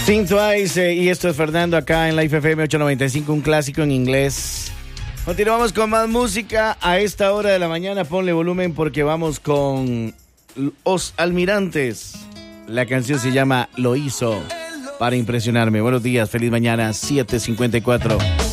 Think Twice, y esto es Fernando acá en Life FM 895, un clásico en inglés. Continuamos con más música a esta hora de la mañana. Ponle volumen porque vamos con Los Almirantes. La canción se llama Lo Hizo para Impresionarme. Buenos días, feliz mañana, 7:54.